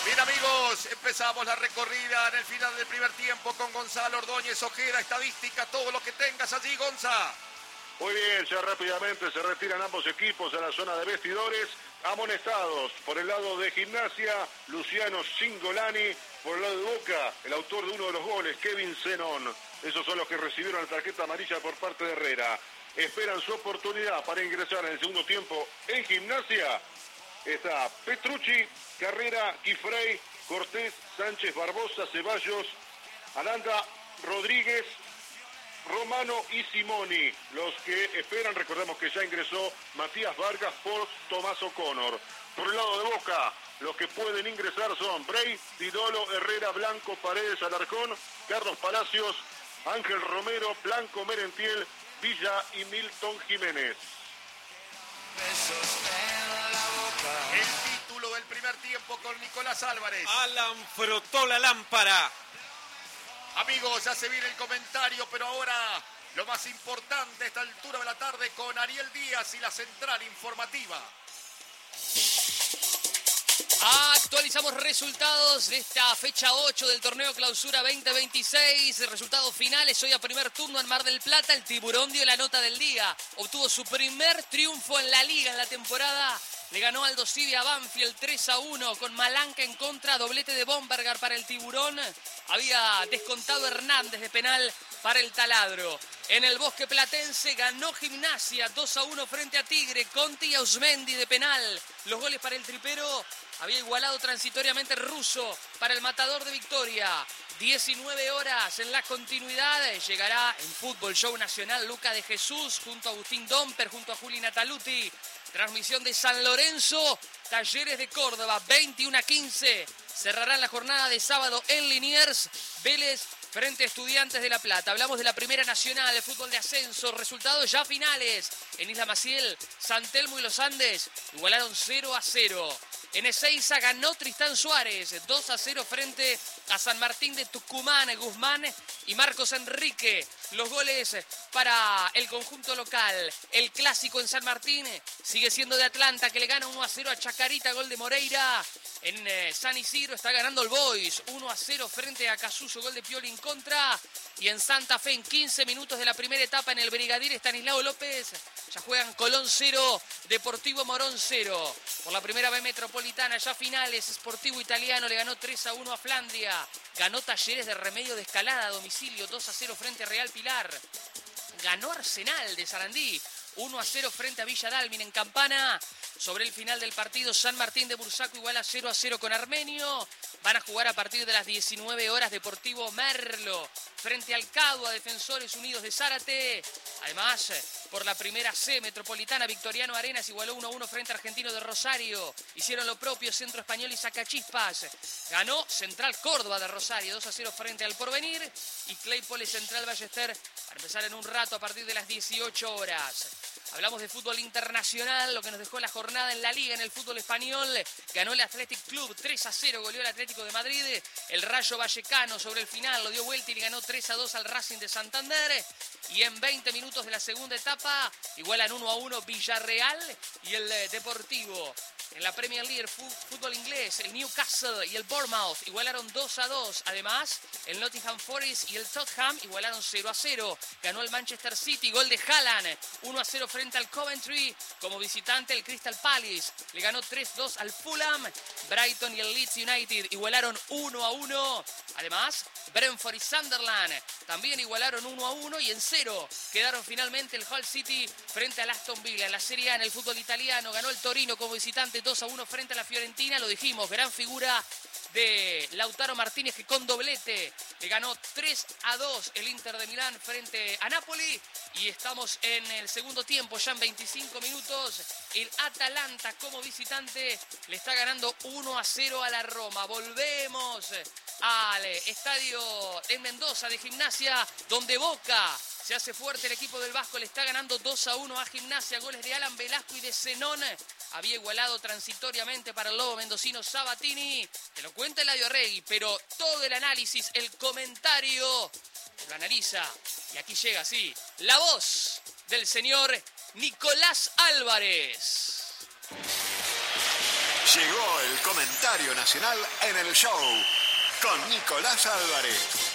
Bien, amigos, empezamos la recorrida en el final del primer tiempo con Gonzalo Ordóñez Ojeda, estadística, todo lo que tengas allí, Gonza. Muy bien, ya rápidamente se retiran ambos equipos a la zona de vestidores, amonestados. Por el lado de Gimnasia, Luciano Cingolani. Por el lado de Boca, el autor de uno de los goles, Kevin Zenón. Esos son los que recibieron la tarjeta amarilla por parte de Herrera. Esperan su oportunidad para ingresar en el segundo tiempo en Gimnasia. Está Petrucci, Carrera, Quifrey, Cortés, Sánchez, Barbosa, Ceballos, Aranda, Rodríguez, Romano y Simoni. Los que esperan, recordemos que ya ingresó Matías Vargas por Tomás O'Connor. Por el lado de Boca, los que pueden ingresar son Bray, Didolo, Herrera, Blanco, Paredes, Alarcón, Carlos Palacios, Ángel Romero, Blanco, Merentiel, Villa y Milton Jiménez. El título del primer tiempo con Nicolás Álvarez. Alan frotó la lámpara. Amigos, ya se viene el comentario, pero ahora lo más importante a esta altura de la tarde con Ariel Díaz y la central informativa. Actualizamos resultados de esta fecha 8 del torneo Clausura 2026. Resultados finales. Hoy a primer turno en Mar del Plata, el Tiburón dio la nota del día. Obtuvo su primer triunfo en la liga en la temporada. Le ganó Aldo Civi a Banfield 3-1 con Malanca en contra, doblete de Bombergar para el Tiburón. Había descontado Hernández de penal para el Taladro. En el Bosque Platense ganó Gimnasia 2-1 frente a Tigre. Conti y Ausmendi de penal. Los goles para el Tripero había igualado transitoriamente Russo para el Matador de Victoria. 19 horas en la continuidad. Llegará en Fútbol Show Nacional Luca de Jesús junto a Agustín Domper, junto a Juli Nataluti. Transmisión de San Lorenzo, Talleres de Córdoba, 21-15. Cerrarán la jornada de sábado en Liniers, Vélez frente a Estudiantes de La Plata. Hablamos de la Primera Nacional de Fútbol de Ascenso, resultados ya finales. En Isla Maciel, San Telmo y Los Andes igualaron 0-0. En Ezeiza ganó Tristán Suárez, 2-0 frente a San Martín de Tucumán, Guzmán y Marcos Enrique. Los goles para el conjunto local. El clásico en San Martín sigue siendo de Atlanta, que le gana 1-0 a Chacarita, gol de Moreira. En San Isidro está ganando el Boys, 1-0 frente a Casuso, gol de Pioli en contra. Y en Santa Fe, en 15 minutos de la primera etapa, en el Brigadier Estanislao López, ya juegan Colón 0, Deportivo Morón 0. Por la primera B metropolitana, ya finales, Sportivo Italiano le ganó 3-1 a Flandria. Ganó Talleres de Remedio de Escalada a domicilio, 2-0 frente a Real Pilar. Ganó Arsenal de Sarandí, 1-0 frente a Villa Dálmine en Campana. Sobre el final del partido, San Martín de Bursaco iguala 0-0 con Armenio. Van a jugar a partir de las 19 horas Deportivo Merlo frente al Cadua, Defensores Unidos de Zárate. Además, por la primera C metropolitana, Victoriano Arenas igualó 1-1 frente a Argentino de Rosario. Hicieron lo propio Centro Español y Sacachispas. Ganó Central Córdoba de Rosario, 2-0 frente al Porvenir. Y Claypole Central Ballester para empezar en un rato a partir de las 18 horas. Hablamos de fútbol internacional, lo que nos dejó la jornada en la Liga, en el fútbol español. Ganó el Athletic Club 3-0, goleó el Atlético de Madrid. El Rayo Vallecano sobre el final lo dio vuelta y le ganó 3-2 al Racing de Santander. Y en 20 minutos de la segunda etapa, igualan 1-1 Villarreal y el Deportivo. En la Premier League, fútbol inglés, el Newcastle y el Bournemouth igualaron 2-2. Además, el Nottingham Forest y el Tottenham igualaron 0-0. Ganó el Manchester City, gol de Haaland, 1-0 frente al Coventry. Como visitante, el Crystal Palace le ganó 3-2 al Fulham. Brighton y el Leeds United igualaron 1-1. Además, Brentford y Sunderland también igualaron 1-1 y en 0 quedaron finalmente el Hull City frente al Aston Villa. En la Serie A, en el fútbol italiano, ganó el Torino como visitante 2-1 frente a la Fiorentina. Lo dijimos, gran figura de Lautaro Martínez, que con doblete le ganó 3-2 el Inter de Milán frente a Napoli. Y estamos en el segundo tiempo, ya en 25 minutos. El Atalanta como visitante le está ganando 1-0 a la Roma. Volvemos al estadio en Mendoza de Gimnasia, donde Boca se hace fuerte. El equipo del Vasco le está ganando 2-1 a Gimnasia. Goles de Alan Velasco y de Zenón. Había igualado transitoriamente para el lobo mendocino Sabatini. Te lo cuenta Eladio Arregui, pero todo el análisis, el comentario, lo analiza. Y aquí llega, sí, la voz del señor Nicolás Álvarez. Llegó el comentario Rosario Nacional en el show con Nicolás Álvarez.